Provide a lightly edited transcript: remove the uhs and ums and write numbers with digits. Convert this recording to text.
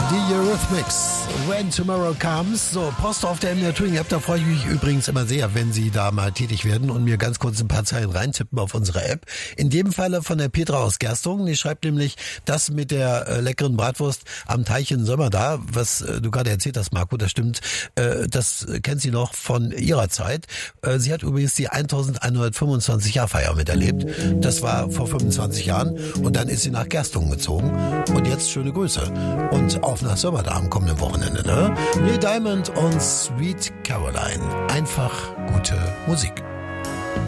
Die Eurythmics, When Tomorrow Comes. So, Post auf der MDR Touring App, da freue ich mich übrigens immer sehr, wenn Sie da mal tätig werden und mir ganz kurz ein paar Zeilen reintippen auf unsere App. In dem Falle von der Petra aus Gerstungen, die schreibt nämlich, das mit der leckeren Bratwurst am Teich in Sommer da, was du gerade erzählt hast, Marco, das stimmt, das kennt sie noch von ihrer Zeit. Sie hat übrigens die 1125-Jahr-Feier miterlebt. Das war vor 25 Jahren und dann ist sie nach Gerstungen gezogen und jetzt schöne Grüße. Und auf nach Sömmerda am kommenden Wochenende, ne? Neil Diamond und Sweet Caroline. Einfach gute Musik.